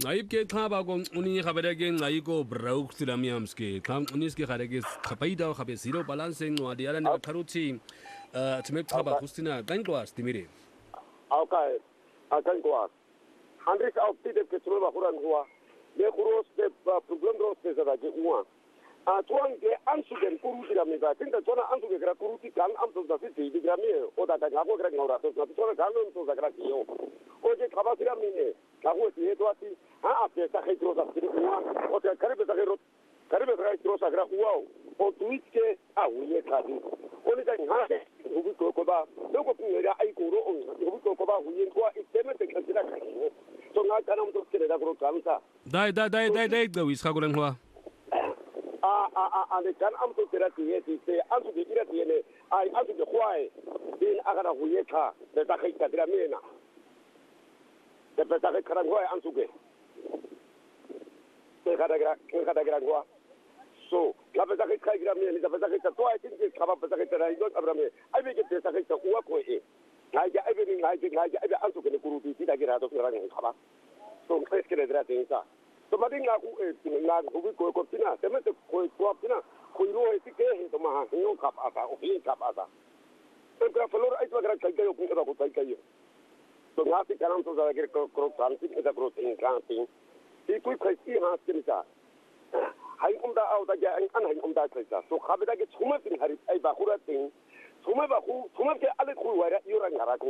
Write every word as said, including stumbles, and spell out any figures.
Naib ke khaba ko uni khabere ke ngai ko brauk silamiams ke kham unis ke khare ke khapaida khabe zero balancing no adiala ne kharuti uh tmek khaba khustina tangwas timire okay atangwas handris auf die ke tsuma khuran huwa le khuros de problem ros de zada ke uwa a tuan ke ansugen kuruti la mega tinda tona ansuge gra kuruti kan amso da fiti di grami o da ga go gra ngora to na tona kan no to gra ki yo o je khaba sira mine ka go ti to ati ha a pe sa khitro da fiti uwa o te karibe da ro karibe da khitro sa gra uwa o tuit ke a uye khadi o ni da ha o bu ko ko ba lo ko pinga ya ai ko ro on o bu ko ko ba uye ko i teme te khantira ka to na kana mo to kire da ro kansa dai dai dai dai dai da wis khagulen hwa a a a a le kan am to terati yeti se am to dira tiene ai am to khwae din agara huyeka de ta khita dira mena de ta khita kan khwae am to ge se kada gra ke kada gra khwa so la pe ta khita gra mena la pe ta khita to ai tin ke khaba pe ta khita rai do abrame ai be ke te ta khita uwa ko e ai ja ai be ni ai ja ai be am to ke ne kuru ti ta gira do ran khaba so ke ke dira tin sa to mari nga ku e nga ku ko ko tina te me ko ko tina ko ro e ti ke he to ma no kap asa o fi kap asa e gra flor ai to gra kai kai ko ko kai kai to nga ti kanam to za ger ko ko san ti da ko tin kan tin ti ku kai ti ha tin sa hai um da au da ja an hai um da kai sa so khabe da ke chuma tin hari ai ba khura tin chuma ba khu chuma ke ale khu wa ra yura ngara